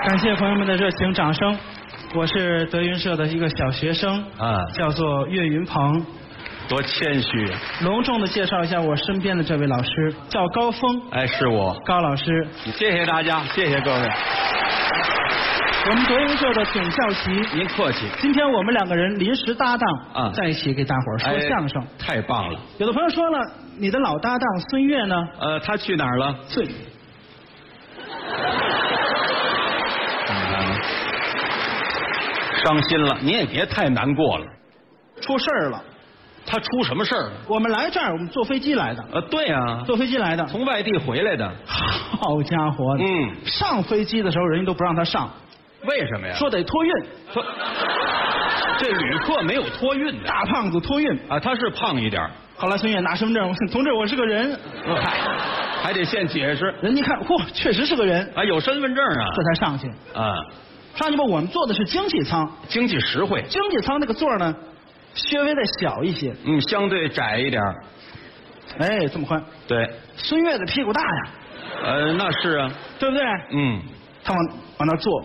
感谢朋友们的热情掌声。我是德云社的一个小学生，叫做岳云鹏。 多谦虚啊！ 隆重的介绍一下我身边的这位老师，叫高峰。 哎，是我， 高老师。 谢谢大家，谢谢各位。 我们德云社的董孝奇， 您客气。 今天我们两个人临时搭档在一起给大伙儿说相声， 太棒了。 有的朋友说了，你的老搭档孙越呢？ 他去哪儿了？伤心了，你也别太难过了。 出事儿了。 他出什么事儿了？我们来这儿，我们坐飞机来的。 对啊， 坐飞机来的， 从外地回来的。 好家伙的，上飞机的时候人家都不让他上， 为什么呀？ 说得托运。 这旅客没有托运的， 大胖子托运啊，他是胖一点。 后来孙越拿身份证，同志，我是个人。 还得现解释。 人家看，嚯，确实是个人啊，有身份证啊， 这才上去啊。上去吧，我们坐的是经济舱， 经济实惠。 经济舱那个座呢？稍微的小一些， 相对窄一点。 哎，这么宽。 对， 孙越的屁股大呀。 那是啊， 对不对？他往那坐。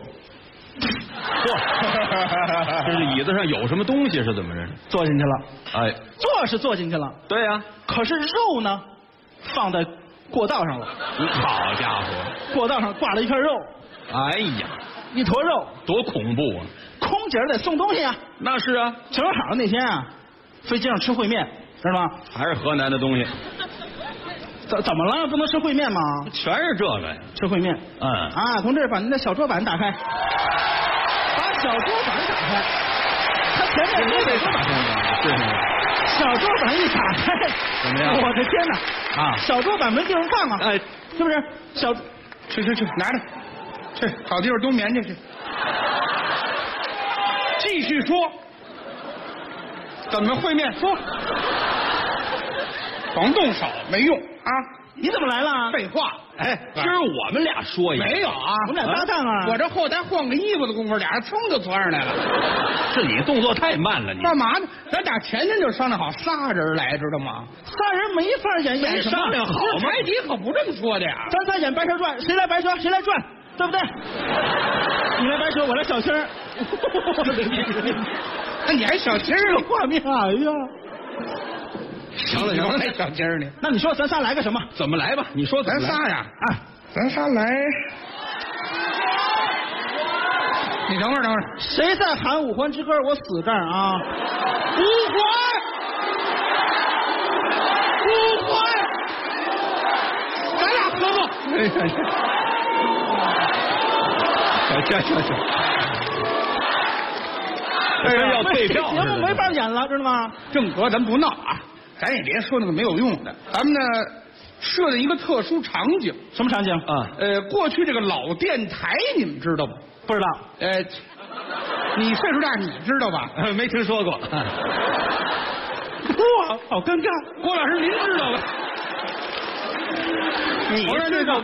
这是椅子上有什么东西是怎么着？ 坐进去了。 哎， 坐是坐进去了。 对呀， 可是肉呢，放在过道上了。 好家伙， 过道上挂了一块肉。 哎呀， 一坨肉， 多恐怖啊！ 空姐得送东西啊。 那是啊， 正好那天啊，飞机上吃烩面，知道吗？ 还是河南的东西。 怎么了？不能吃烩面吗？ 全是这个呀， 吃烩面。同志，把您的小桌板打开。把小桌板打开。他前面没得打开吗？是。小桌板一打开， 怎么样？ 我的天哪！啊，小桌板没地方放啊！哎，是不是？小， 去，拿着，去找地方冬眠去。继续说，怎么烩面说？甭动手，没用啊！ 你怎么来了？ 废话， 哎，今儿我们俩说一个， 没有啊？ 我们俩搭档啊！ 我这后台换个衣服的功夫，俩人噌就窜上来了。 是你动作太慢了，你干嘛呢？咱俩前天就商量好仨人来，知道吗？ 仨人没法演什么？ 商量好吗？ 台底可不这么说的呀。 咱仨演白蛇传，谁来白蛇谁来转，对不对？你来白蛇，我来小青儿。 那你还小青儿呢？ 画面，哎呀！ 行了，还小青儿呢？ 那你说咱仨来个什么？ 怎么来吧？你说咱仨呀？咱仨来。你等会儿， 谁在喊五环之歌？我死这儿啊！ 五环，咱俩合作。 行。这要退票， 节目没法演了，知道吗？ 正格，咱不闹啊！咱也别说那个没有用的，咱们呢设定一个特殊场景。 什么场景啊？过去这个老电台，你们知道吗？ 不知道。 你岁数大，你知道吧？ 没听说过。 哇，好尴尬。 郭老师，您知道吧？ 你知道。